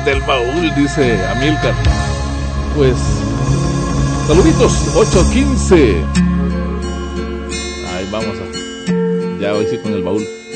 del baúl, dice Amílcar. Pues, saluditos, 8:15. Ahí vamos ya hoy sí con el baúl.